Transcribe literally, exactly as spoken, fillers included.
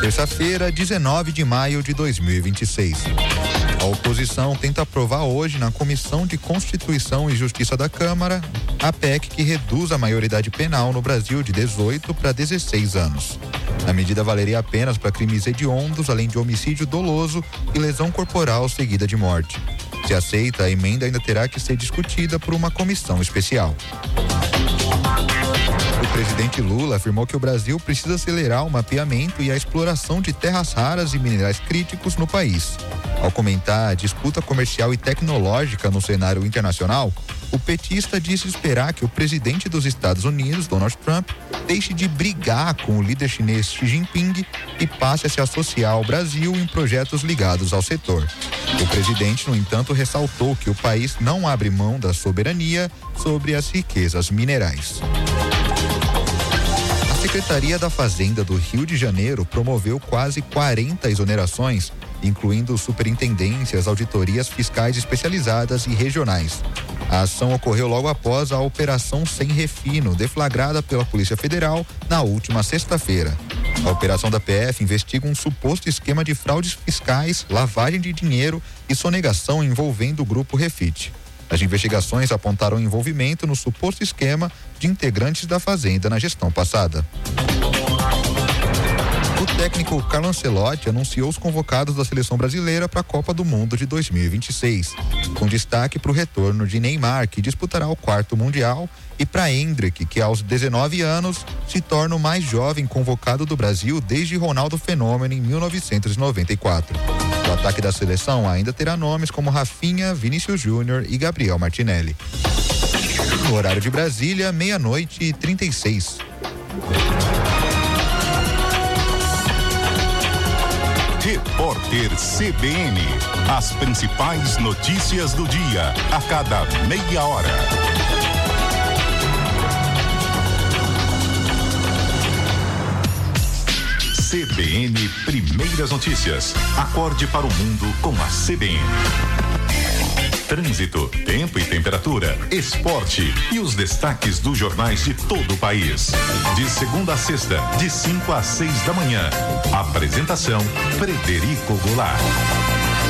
Terça-feira, dezenove de maio de dois mil e vinte e seis. A oposição tenta aprovar hoje na Comissão de Constituição e Justiça da Câmara a P E C que reduz a maioridade penal no Brasil de dezoito para dezesseis anos. A medida valeria apenas para crimes hediondos, além de homicídio doloso e lesão corporal seguida de morte. Se aceita, a emenda ainda terá que ser discutida por uma comissão especial. O presidente Lula afirmou que o Brasil precisa acelerar o mapeamento e a exploração de terras raras e minerais críticos no país. Ao comentar a disputa comercial e tecnológica no cenário internacional, o petista disse esperar que o presidente dos Estados Unidos, Donald Trump, deixe de brigar com o líder chinês Xi Jinping e passe a se associar ao Brasil em projetos ligados ao setor. O presidente, no entanto, ressaltou que o país não abre mão da soberania sobre as riquezas minerais. A Secretaria da Fazenda do Rio de Janeiro promoveu quase quarenta exonerações, incluindo superintendências, auditorias fiscais especializadas e regionais. A ação ocorreu logo após a Operação Sem Refino, deflagrada pela Polícia Federal na última sexta-feira. A operação da P F investiga um suposto esquema de fraudes fiscais, lavagem de dinheiro e sonegação envolvendo o grupo Refit. As investigações apontaram envolvimento no suposto esquema de integrantes da Fazenda na gestão passada. O técnico Carlo Ancelotti anunciou os convocados da seleção brasileira para a Copa do Mundo de dois mil e vinte e seis, com destaque para o retorno de Neymar, que disputará o quarto Mundial, e para Endrick, que aos dezenove anos se torna o mais jovem convocado do Brasil desde Ronaldo Fenômeno em mil novecentos e noventa e quatro. O ataque da seleção ainda terá nomes como Rafinha, Vinícius Júnior e Gabriel Martinelli. No horário de Brasília, meia-noite e trinta e seis. Repórter C B N. As principais notícias do dia, a cada meia hora. C B N Primeiras Notícias. Acorde para o mundo com a C B N. Trânsito, tempo e temperatura, esporte e os destaques dos jornais de todo o país. De segunda a sexta, de cinco às seis da manhã. Apresentação: Frederico Goulart.